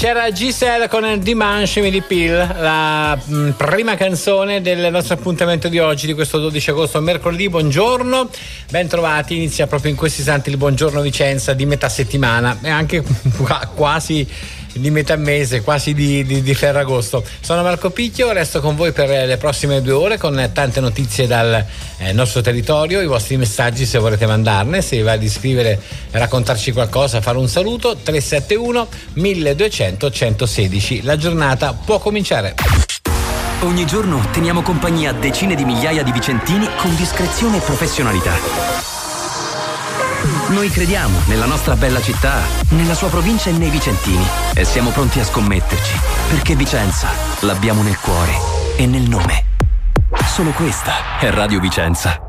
C'era Giselle con Dimanche Midi Pill, la prima canzone del nostro appuntamento di oggi, di questo 12 agosto, mercoledì. Buongiorno, ben trovati. Inizia proprio in questi istanti il Buongiorno Vicenza di metà settimana e anche quasi di metà mese, quasi di Ferragosto. Sono Marco Picchio, resto con voi per le prossime 2 ore con tante notizie dal nostro territorio, i vostri messaggi se volete mandarne, se vi va di scrivere, raccontarci qualcosa, fare un saluto, 371 1200 116. La giornata può cominciare. Ogni giorno teniamo compagnia a decine di migliaia di vicentini con discrezione e professionalità. Noi crediamo nella nostra bella città, nella sua provincia e nei vicentini e siamo pronti a scommetterci, perché Vicenza l'abbiamo nel cuore e nel nome. Solo questa è Radio Vicenza.